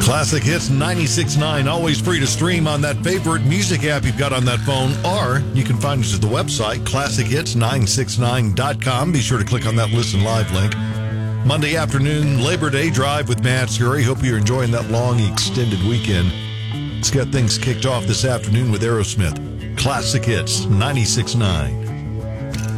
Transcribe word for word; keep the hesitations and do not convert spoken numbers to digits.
Classic Hits ninety-six point nine, always free to stream on that favorite music app you've got on that phone, or you can find us at the website, classic hits nine six nine dot com. Be sure to click on that Listen Live link. Monday afternoon, Labor Day drive with Matt Scurry. Hope you're enjoying that long, extended weekend. Let's get things kicked off this afternoon with Aerosmith. Classic Hits ninety-six point nine.